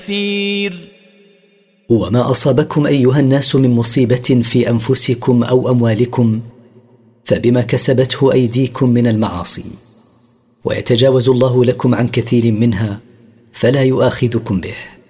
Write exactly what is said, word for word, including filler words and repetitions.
يسير. وما أصابكم أيها الناس من مصيبة في أنفسكم أو أموالكم فبما كسبته أيديكم من المعاصي، ويتجاوز الله لكم عن كثير منها فلا يؤاخذكم به.